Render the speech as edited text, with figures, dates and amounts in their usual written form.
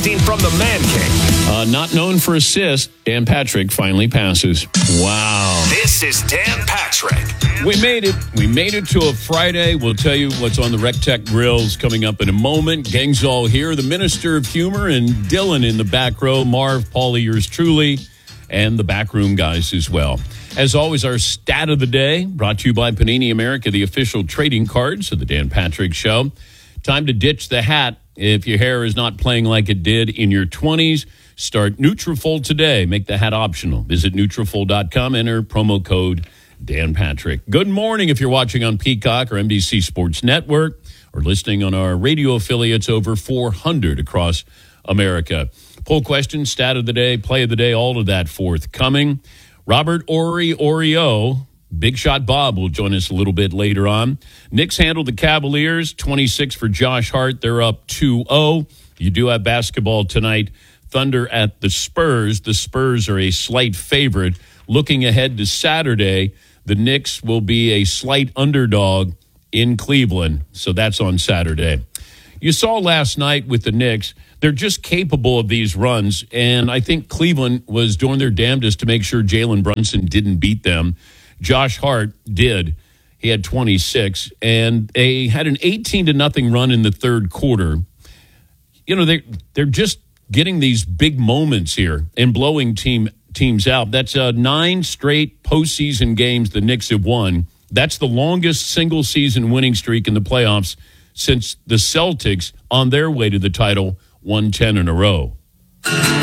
Broadcasting from the Man Cave. Not known for assists, Dan Patrick finally passes. Wow. This is Dan Patrick. We made it. We made it to a Friday. We'll tell you what's on the Rec Tech Grills coming up in a moment. Gang's all here. The Minister of Humor and Dylan in the back row. Marv, Paulie, yours truly, and the backroom guys as well. As always, our stat of the day brought to you by Panini America, the official trading cards of the Dan Patrick Show. Time to ditch the hat if your hair is not playing like it did in your 20s. Start Nutrafol today. Make the hat optional. Visit Nutrafol.com. Enter promo code Dan Patrick. Good morning if you're watching on Peacock or NBC Sports Network or listening on our radio affiliates, over 400 across America. Poll question, stat of the day, play of the day, all of that forthcoming. Robert Oreo, Big Shot Bob will join us a little bit later on. Knicks handled the Cavaliers, 26 for Josh Hart. They're up 2-0. You do have basketball tonight. Thunder at the Spurs. The Spurs are a slight favorite. Looking ahead to Saturday, the Knicks will be a slight underdog in Cleveland. So that's on Saturday. You saw last night with the Knicks, they're just capable of these runs. And I think Cleveland was doing their damnedest to make sure Jalen Brunson didn't beat them. Josh Hart did. He had 26. And they had an 18-0 run in the third quarter. You know, they're just getting these big moments here and blowing teams out. That's 9 straight postseason games the Knicks have won. That's the longest single-season winning streak in the playoffs since the Celtics, on their way to the title, won 10 in a row.